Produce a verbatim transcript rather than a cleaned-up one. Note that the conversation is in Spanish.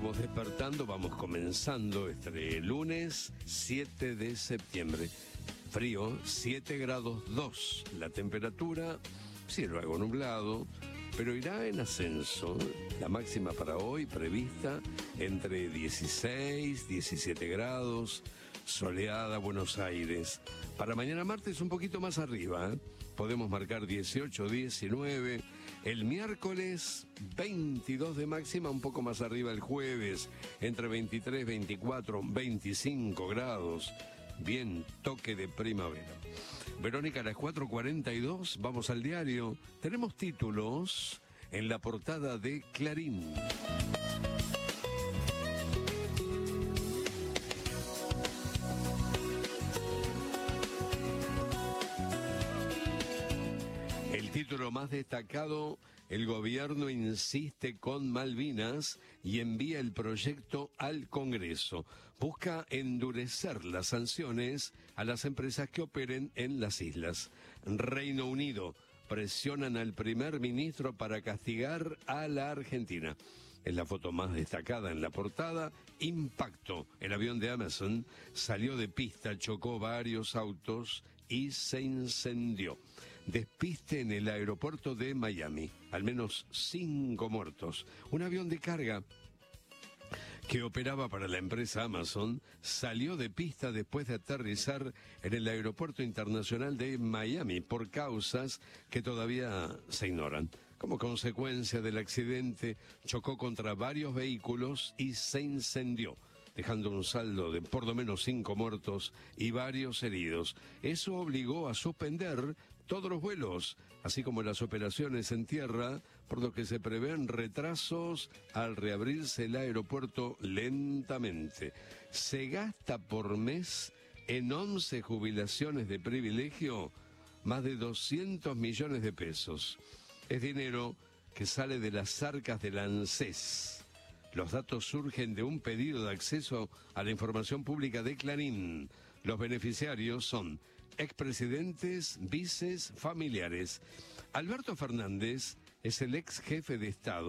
vamos despertando, vamos comenzando este lunes siete de septiembre. Frío, siete grados dos. La temperatura, cielo algo nublado, pero irá en ascenso. La máxima para hoy prevista entre dieciséis, diecisiete grados, soleada Buenos Aires. Para mañana martes un poquito más arriba, ¿eh? Podemos marcar dieciocho, diecinueve. El miércoles veintidós de máxima, un poco más arriba el jueves, entre veintitrés, veinticuatro, veinticinco grados. Bien, toque de primavera. Verónica, a las cuatro cuarenta y dos, vamos al diario. Tenemos títulos en la portada de Clarín. El título más destacado: el gobierno insiste con Malvinas y envía el proyecto al Congreso. Busca endurecer las sanciones a las empresas que operen en las islas. Reino Unido: presionan al primer ministro para castigar a la Argentina. Es la foto más destacada en la portada. Impacto: el avión de Amazon salió de pista, chocó varios autos y se incendió. Despiste en el aeropuerto de Miami. Al menos cinco muertos. Un avión de carga que operaba para la empresa Amazon salió de pista después de aterrizar en el aeropuerto internacional de Miami por causas que todavía se ignoran. Como consecuencia del accidente, chocó contra varios vehículos y se incendió, dejando un saldo de por lo menos cinco muertos y varios heridos. Eso obligó a suspender todos los vuelos, así como las operaciones en tierra, por lo que se prevén retrasos al reabrirse el aeropuerto lentamente. Se gasta por mes en once jubilaciones de privilegio más de doscientos millones de pesos. Es dinero que sale de las arcas del ANSES. Los datos surgen de un pedido de acceso a la información pública de Clarín. Los beneficiarios son expresidentes, vices, familiares. Alberto Fernández es el ex jefe de Estado.